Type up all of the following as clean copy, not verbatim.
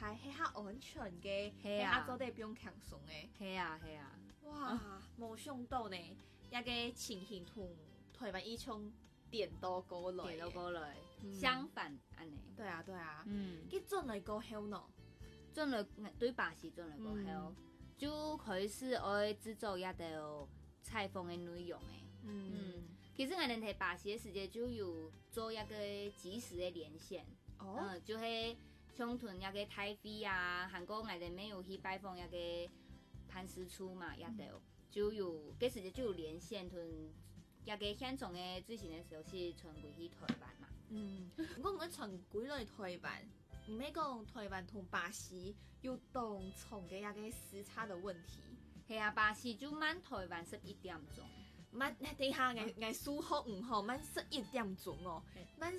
猜，迄较安全嘅， 嘿啊迄较做得不用轻松诶。 系啊系啊， 哇，冇想到呢，一个情形同台湾以前颠倒过来， 点都过来，相反安尼。 对啊对啊， 嗯， 佢转来过后呢， 转来对巴西转来过后，就开始爱制作也得采访的内容诶。其实我哋喺巴西嘅时间就有做一个即时的连线，就係像屯一个台飞啊，韩国我哋没有去拜访一个潘师初嘛，也得就有嗰时间就有连线屯一个现场嘅最新嘅消息传过去台湾嘛。 我唔會傳歸來台灣，唔係講台灣同巴西有同重嘅一個時差的問題。 係啊，巴西就晚台灣11點鐘。 慢，等下我數學唔好，慢11點鐘哦，慢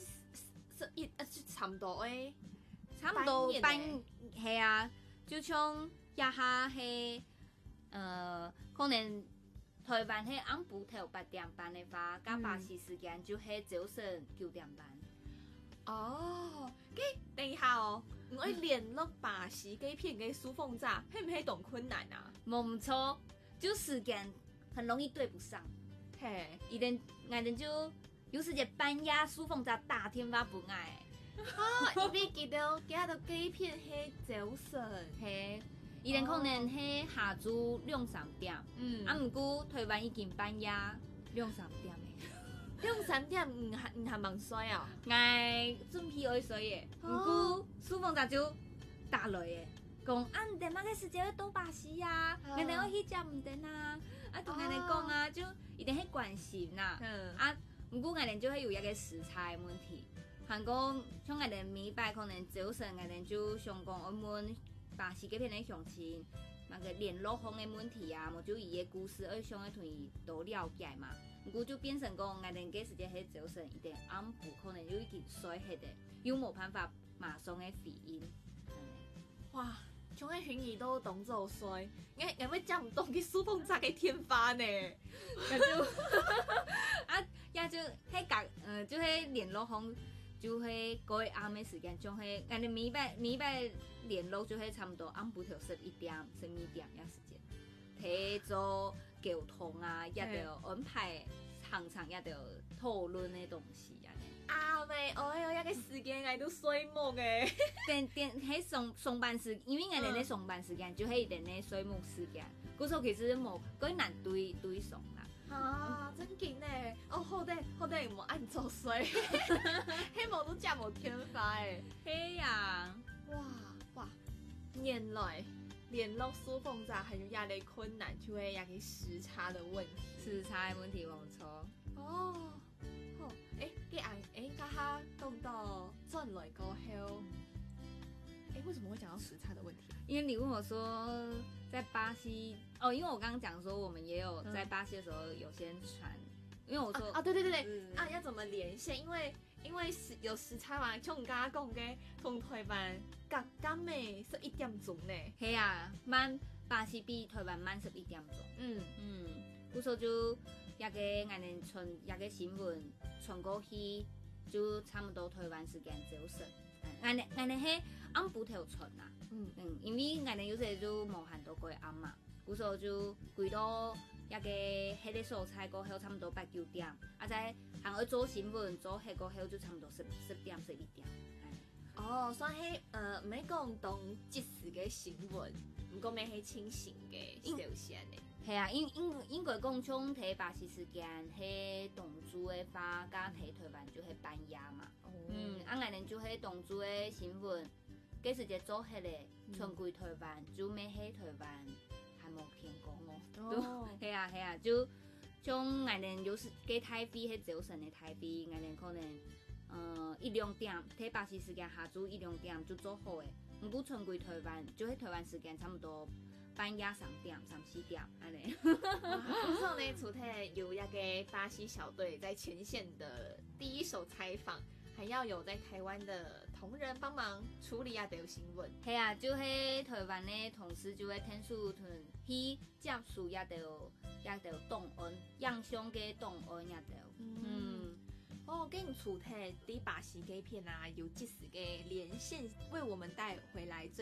11就差唔多誒， 差唔多半係啊，就像一下係可能台灣係晏晡頭8點半嘅話，加巴西時間就係早晨9點半。 哦，等下哦，我聯絡巴西嗰片嘅數鳳炸，係唔係咁困難啊？ 冇錯，就時間很容易對不上。 嘿， 一定我哋就有時間半夜數鳳炸打天花不愛。 因為記得嗰片係早晨， 係，一定可能係下晝2-3點。啊，唔過台灣已經半夜2-3點嘅。 2-3點唔係忙衰啊！ 我準備愛睡嘅，唔過數鳳炸就打來嘅。講啊，唔得嘛個時間要到巴西啊，我哋要去食唔得啊，啊同人哋講啊，就一定係關心啦。啊，唔過我哋就係有一個時差嘅問題。韓國像我哋每拜可能早晨我哋就想講我們巴西嗰邊嘅鄉親，那個聯絡方嘅問題啊，我就伊嘅故事要想要同伊多了解嘛。唔過就變成講我哋嗰時間係早晨，一定晏晡可能就已經睡起嘅，又冇辦法馬上嘅回應。 哇！像迄薰兒都當做衰，我要接唔到去數鳳炸嘅天花呢。 那就啊，也就迄個就迄聯絡方，就迄嗰個暗嘅時間，像迄我哋每擺聯絡就迄差唔多晏晡頭11點、12點嘅時間，睇做交通啊，也要安排行程，也要討論嘅東西啊。 啊咪，哎呦，一個時間我都睡夢嘅。 喺上班時，因為我哋咧上班時間就係一定咧睡夢時間，嗰時候其實冇幾難對上啦。 啊，真勁呢！哦，好啲唔好按做睡，希望都接冇天花誒。 係啊， 哇，原來聯絡數鳳炸還有壓力困難，就會有個時差的問題。 時差嘅問題冇錯。 哦。家下講到轉來過後，為什麼會講到時差的問題？ 因為你問我說在巴西哦，因為我剛剛講說我們也有在巴西的時候有先傳，因為我說對，要怎麼連線？因為有時差嘛，像我剛剛講嘅，同台灣隔尾11點鐘呢。 係啊，巴西比台灣慢11點鐘。嗰時候就一個我哋傳一個新聞傳過去，就差唔多台灣時間早晨。我哋係晏晡頭傳啊。因為我哋有時就無限多個暗嘛，嗰時候就歸到一個迄個所在過後，差唔多8-9點。啊，再行去做新聞做迄過後，就差唔多10點11點。 哦，所以唔係講當即時嘅新聞，唔過咩係清醒嘅消息呢？ 係啊，應該講像睇巴西時間係東珠嘅話，加睇台灣就係半夜嘛。啊，我哋就係東珠嘅新聞，嗰時就做迄個傳歸台灣，就咩喺台灣係冇聽講哦。係啊，就像我哋有時嘅台飛係早晨嘅台飛，我哋可能1-2點睇巴西時間下晝1-2點就做好嘅，唔過傳歸台灣就喺台灣時間差唔多半夜3點、3-4點安尼。 嗰時候呢，除咗有一個巴西小隊在前線的第一手採訪，還要有在台灣的同仁幫忙處理啊，條新聞。 係啊，就喺台灣嘅同事就會聽數同去接觸一條檔案，影相嘅檔案一條。 哦，跟楚泰第巴西嗰片啊，有即時嘅連線，為我們帶回來最